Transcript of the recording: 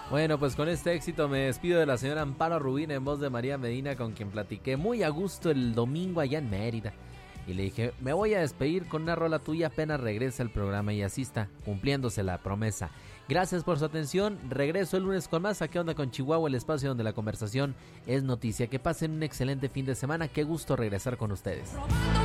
Bueno, pues con este éxito me despido de la señora Amparo Rubín en voz de María Medina, con quien platiqué muy a gusto el domingo allá en Mérida. Y le dije, me voy a despedir con una rola tuya apenas regresa al programa, y así está, cumpliéndose la promesa. Gracias por su atención, regreso el lunes con más a ¿Qué onda con Chihuahua?, el espacio donde la conversación es noticia. Que pasen un excelente fin de semana, qué gusto regresar con ustedes.